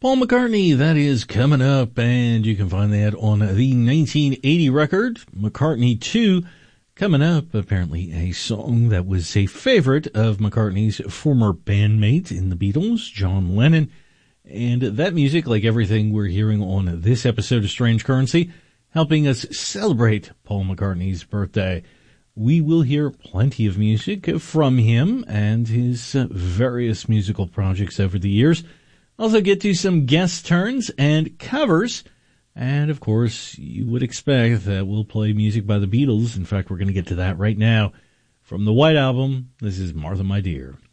Paul McCartney, that is coming up, and you can find that on the 1980 record, McCartney 2, coming up, apparently a song that was a favorite of McCartney's former bandmate in the Beatles, John Lennon. And that music, like everything we're hearing on this episode of Strange Currency, helping us celebrate Paul McCartney's birthday. We will hear plenty of music from him and his various musical projects over the years. Also get to some guest turns and covers. And, of course, you would expect that we'll play music by the Beatles. In fact, we're going to get to that right now. From the White Album, this is Martha, My Dear.